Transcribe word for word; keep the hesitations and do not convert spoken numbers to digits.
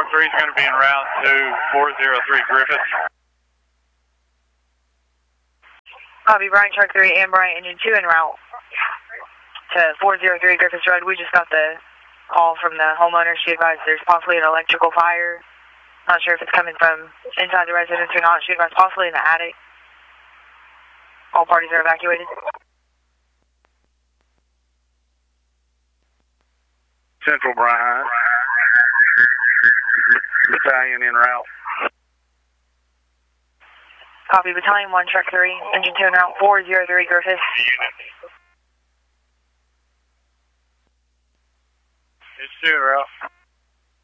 Truck three is going to be en route to four zero three Griffith. Copy, Bryant Truck three and Bryant Engine two en route to four zero three Griffith Road. We just got the call from the homeowner. She advised there's possibly an electrical fire. Not sure if it's coming from inside the residence or not. She advised possibly in the attic. All parties are evacuated. Central Bryant. Battalion en route. Copy, Battalion one, Truck three, Engine two en route, four zero three Griffith. It's two en route.